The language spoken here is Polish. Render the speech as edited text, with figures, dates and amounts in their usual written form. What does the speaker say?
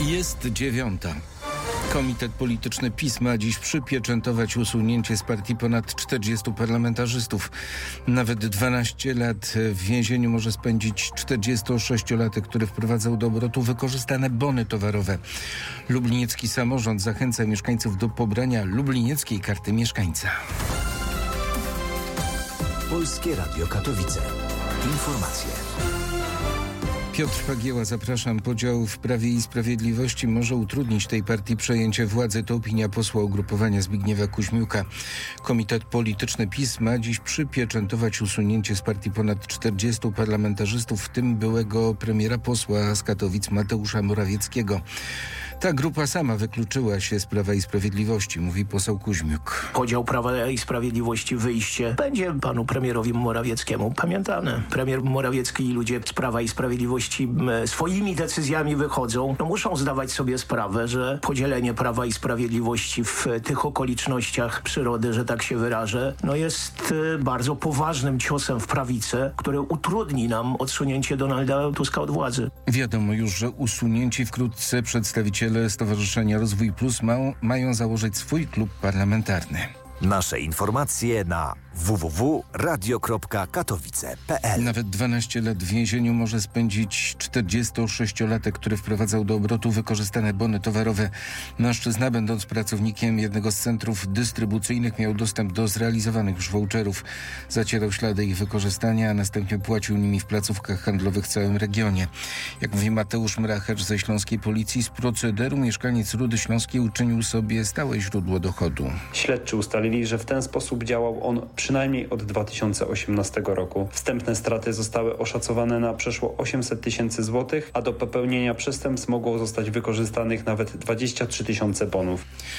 Jest 9. Komitet Polityczny PiS ma dziś przypieczętować usunięcie z partii ponad 40 parlamentarzystów. Nawet 12 lat w więzieniu może spędzić 46-latek, który wprowadzał do obrotu wykorzystane bony towarowe. Lubliniecki samorząd zachęca mieszkańców do pobrania lublinieckiej karty mieszkańca. Polskie Radio Katowice. Informacje. Piotr Fagieła, zapraszam. Podział w Prawie i Sprawiedliwości może utrudnić tej partii przejęcie władzy. To opinia posła ugrupowania Zbigniewa Kuźmiuka. Komitet Polityczny PiS ma dziś przypieczętować usunięcie z partii ponad 40 parlamentarzystów, w tym byłego premiera posła z Katowic Mateusza Morawieckiego. Ta grupa sama wykluczyła się z Prawa i Sprawiedliwości, mówi poseł Kuźmiuk. Podział Prawa i Sprawiedliwości, wyjście będzie panu premierowi Morawieckiemu pamiętane. Premier Morawiecki i ludzie z Prawa i Sprawiedliwości swoimi decyzjami wychodzą. Muszą zdawać sobie sprawę, że podzielenie Prawa i Sprawiedliwości w tych okolicznościach przyrody, że tak się wyrażę, jest bardzo poważnym ciosem w prawicę, który utrudni nam odsunięcie Donalda Tuska od władzy. Wiadomo już, że usunięci wkrótce przedstawiciele Stowarzyszenia Rozwój Plus mają założyć swój klub parlamentarny. Nasze informacje na www.radio.katowice.pl. Nawet 12 lat w więzieniu może spędzić 46-latek, który wprowadzał do obrotu wykorzystane bony towarowe. Mężczyzna, będąc pracownikiem jednego z centrów dystrybucyjnych, miał dostęp do zrealizowanych już voucherów. Zacierał ślady ich wykorzystania, a następnie płacił nimi w placówkach handlowych w całym regionie. Jak mówi Mateusz Mrachecz ze śląskiej policji, z procederu mieszkaniec Rudy Śląskiej uczynił sobie stałe źródło dochodu. Śledczy ustalili, że w ten sposób działał on przynajmniej od 2018 roku. Wstępne straty zostały oszacowane na przeszło 800 tysięcy złotych, a do popełnienia przestępstw mogło zostać wykorzystanych nawet 23 tysiące bonów.